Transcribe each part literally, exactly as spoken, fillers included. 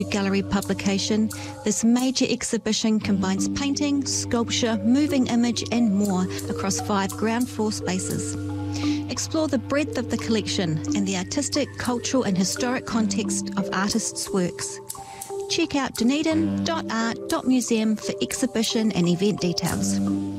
Gallery publication, this major exhibition combines painting, sculpture, moving image and more across five ground floor spaces. Explore the breadth of the collection and the artistic, cultural and historic context of artists' works. Check out dunedin dot art dot museum for exhibition and event details.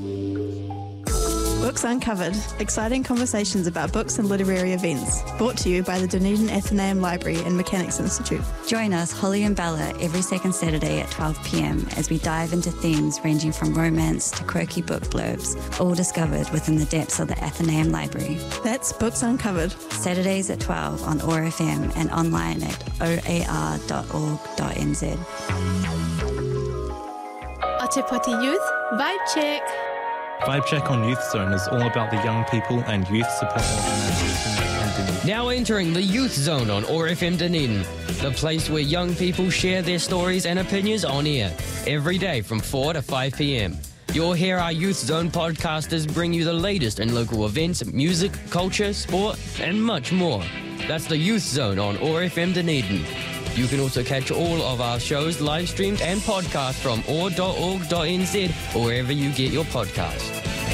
Books Uncovered, exciting conversations about books and literary events, brought to you by the Dunedin Athenaeum Library and Mechanics Institute. Join us, Holly and Bella, every second Saturday at twelve p.m. as we dive into themes ranging from romance to quirky book blurbs, all discovered within the depths of the Athenaeum Library. That's Books Uncovered. Saturdays at twelve on O R F M and online at o a r dot org dot n z. Otepoti Youth Vibe Check. Vibe Check on Youth Zone is all about the young people and youth support organisations in Dunedin. Now entering the Youth Zone on O R F M Dunedin, the place where young people share their stories and opinions on air, every day from four to five p.m. You'll hear our Youth Zone podcasters bring you the latest in local events, music, culture, sport, and much more. That's the Youth Zone on O R F M Dunedin. You can also catch all of our shows live streamed and podcast from o r dot org dot n z or wherever you get your podcasts.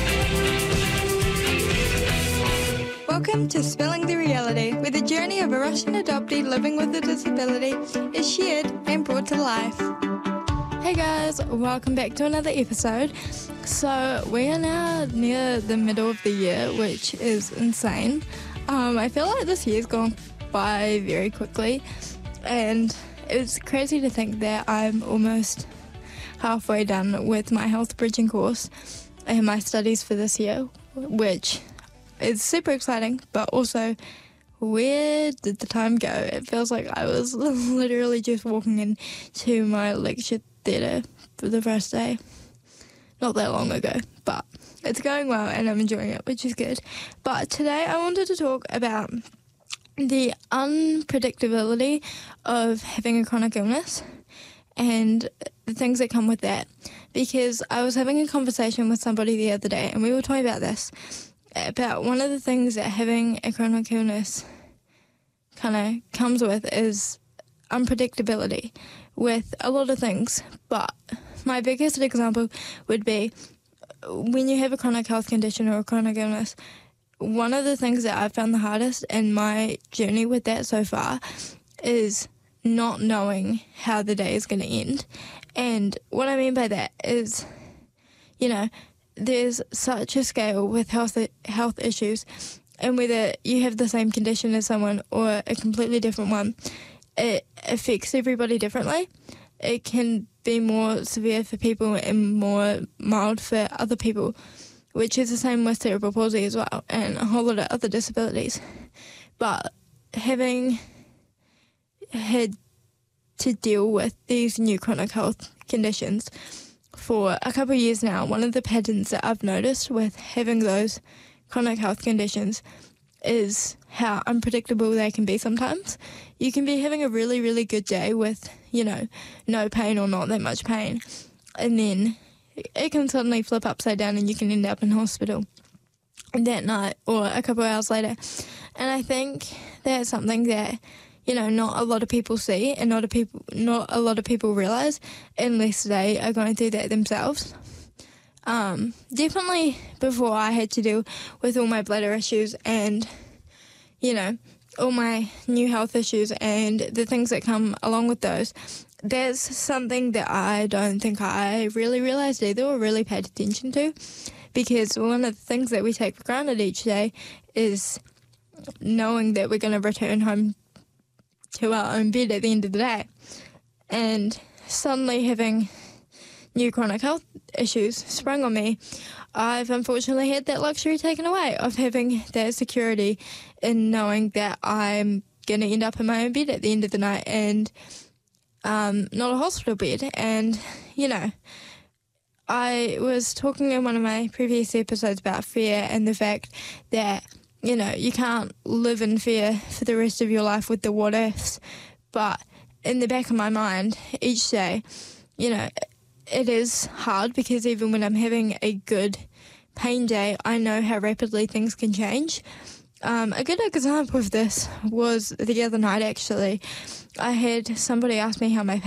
Welcome to Spilling the Reality, where the journey of a Russian adoptee living with a disability is shared and brought to life. Hey guys, welcome back to another episode. So we are now near the middle of the year, which is insane. Um, I feel like this year's gone by very quickly. And it's crazy to think that I'm almost halfway done with my health bridging course and my studies for this year, which is super exciting, but also where did the time go? It feels like I was literally just walking into my lecture theatre for the first day, not that long ago, but it's going well and I'm enjoying it, which is good. But today I wanted to talk about the unpredictability of having a chronic illness and the things that come with that, because I was having a conversation with somebody the other day and we were talking about this, about one of the things that having a chronic illness kind of comes with is unpredictability with a lot of things. But my biggest example would be when you have a chronic health condition or a chronic illness. One of the things that I've found the hardest in my journey with that so far is not knowing how the day is going to end. And what I mean by that is, you know, there's such a scale with health health issues, and whether you have the same condition as someone or a completely different one, it affects everybody differently. It can be more severe for people and more mild for other people, which is the same with cerebral palsy as well, and a whole lot of other disabilities. But having had to deal with these new chronic health conditions for a couple of years now, one of the patterns that I've noticed with having those chronic health conditions is how unpredictable they can be sometimes. You can be having a really, really good day with, you know, no pain or not that much pain, and then it can suddenly flip upside down and you can end up in hospital that night or a couple of hours later. And I think that's something that, you know, not a lot of people see and not a people, not a lot of people realise unless they are going through that themselves. Um, definitely before I had to deal with all my bladder issues and, you know, all my new health issues and the things that come along with those, there's something that I don't think I really realised either or really paid attention to, because one of the things that we take for granted each day is knowing that we're going to return home to our own bed at the end of the day. And suddenly having new chronic health issues sprung on me, I've unfortunately had that luxury taken away of having that security in knowing that I'm going to end up in my own bed at the end of the night and um, not a hospital bed. And, you know, I was talking in one of my previous episodes about fear and the fact that, you know, you can't live in fear for the rest of your life with the what ifs. But in the back of my mind each day, you know, it is hard because even when I'm having a good pain day, I know how rapidly things can change. Um, a good example of this was the other night, actually. I had somebody ask me how my